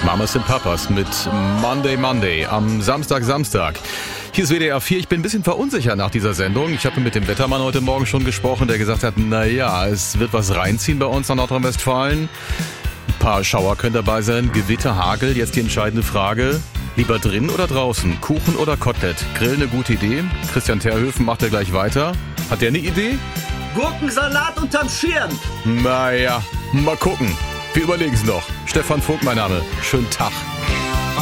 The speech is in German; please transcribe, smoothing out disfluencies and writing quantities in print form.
Mamas and Papas mit Monday am Samstag. Hier ist WDR 4. Ich bin ein bisschen verunsichert nach dieser Sendung. Ich habe mit dem Wettermann heute Morgen schon gesprochen, der gesagt hat, naja, es wird was reinziehen bei uns nach Nordrhein-Westfalen. Ein paar Schauer können dabei sein, Gewitter, Hagel. Jetzt die entscheidende Frage, lieber drin oder draußen? Kuchen oder Kotelett? Grill eine gute Idee? Christian Terhöfen macht ja gleich weiter. Hat der eine Idee? Gurkensalat unterm Schirm. Naja, mal gucken. Wir überlegen es noch. Stefan Vogt, mein Name. Schönen Tag.